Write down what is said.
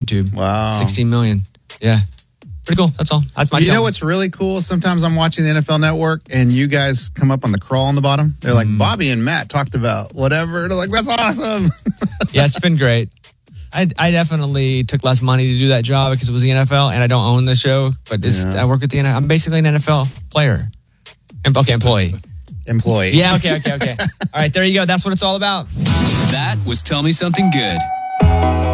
YouTube. Wow. 16 million. Yeah. Pretty cool. That's all. That's my You know channel. what's really cool? Sometimes I'm watching the NFL Network and you guys come up on the crawl on the bottom. They're like, Bobby and Matt talked about whatever. They're like, that's awesome. Yeah, it's been great. I definitely took less money to do that job because it was the NFL and I don't own the show, but I work with the NFL. I'm basically an NFL player. Employee. Employee. Yeah, okay. All right, there you go. That's what it's all about. That was Tell Me Something Good.